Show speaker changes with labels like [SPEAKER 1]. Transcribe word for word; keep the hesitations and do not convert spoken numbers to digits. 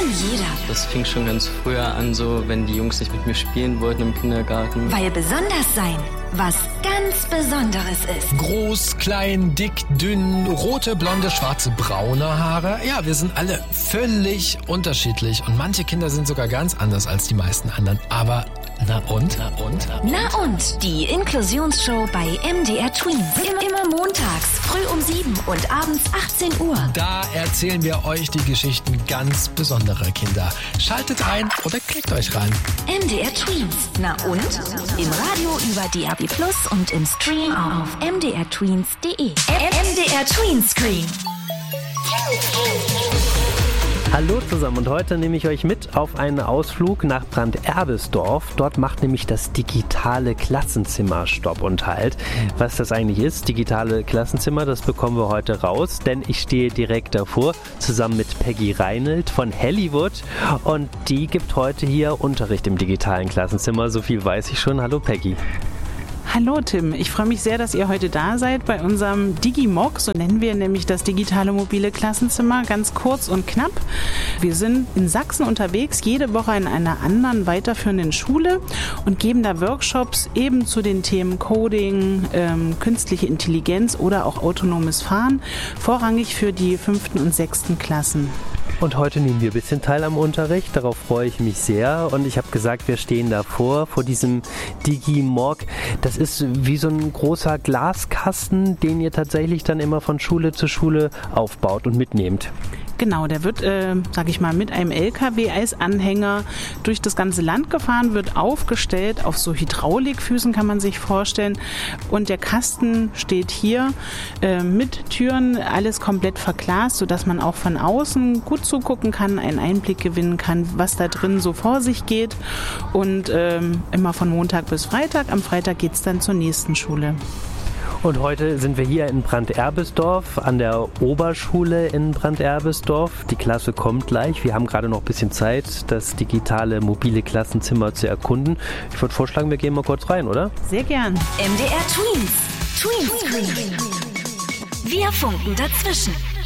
[SPEAKER 1] jeder.
[SPEAKER 2] Das fing schon ganz früher an, so wenn die Jungs nicht mit mir spielen wollten im Kindergarten.
[SPEAKER 1] Weil besonders sein was ganz Besonderes ist.
[SPEAKER 3] Groß, klein, dick, dünn, rote, blonde, schwarze, braune Haare. Ja, wir sind alle völlig unterschiedlich und manche Kinder sind sogar ganz anders als die meisten anderen. Aber na und? Na und?
[SPEAKER 1] Na und? Die Inklusionsshow bei M D R Tweens. Immer montags, früh um sieben und abends achtzehn Uhr.
[SPEAKER 3] Da erzählen wir euch die Geschichten ganz besonderer Kinder. Schaltet ein oder klickt euch rein.
[SPEAKER 1] M D R Tweens. Na und? Im Radio über D A B Plus und im Stream auf m d r tweens punkt d e. M D R Tweens Screen.
[SPEAKER 4] Hallo zusammen und heute nehme ich euch mit auf einen Ausflug nach Brand-Erbisdorf. Dort macht nämlich das digitale Klassenzimmer Stopp und Halt. Was das eigentlich ist, digitale Klassenzimmer, das bekommen wir heute raus, denn ich stehe direkt davor, zusammen mit Peggy Reinelt von Hollywood und die gibt heute hier Unterricht im digitalen Klassenzimmer, so viel weiß ich schon. Hallo Peggy.
[SPEAKER 5] Hallo Tim, ich freue mich sehr, dass ihr heute da seid bei unserem Digimok, so nennen wir nämlich das digitale mobile Klassenzimmer, ganz kurz und knapp. Wir sind in Sachsen unterwegs, jede Woche in einer anderen weiterführenden Schule und geben da Workshops eben zu den Themen Coding, ähm, künstliche Intelligenz oder auch autonomes Fahren, vorrangig für die fünften und sechsten Klassen.
[SPEAKER 4] Und heute nehmen wir ein bisschen teil am Unterricht, darauf freue ich mich sehr. Und ich habe gesagt, wir stehen davor, vor diesem Digimok. Das ist wie so ein großer Glaskasten, den ihr tatsächlich dann immer von Schule zu Schule aufbaut und mitnehmt.
[SPEAKER 5] Genau, der wird, äh, sag ich mal, mit einem L K W als Anhänger durch das ganze Land gefahren, wird aufgestellt auf so Hydraulikfüßen, kann man sich vorstellen. Und der Kasten steht hier äh, mit Türen, alles komplett verglast, sodass man auch von außen gut zugucken kann, einen Einblick gewinnen kann, was da drin so vor sich geht. Und ähm, immer von Montag bis Freitag. Am Freitag geht's dann zur nächsten Schule.
[SPEAKER 4] Und heute sind wir hier in Brand-Erbisdorf an der Oberschule in Brand-Erbisdorf. Die Klasse kommt gleich. Wir haben gerade noch ein bisschen Zeit, das digitale mobile Klassenzimmer zu erkunden. Ich würde vorschlagen, wir gehen mal kurz rein, oder?
[SPEAKER 5] Sehr gern.
[SPEAKER 1] M D R Tweens. Tweens Screen. Wir funken dazwischen.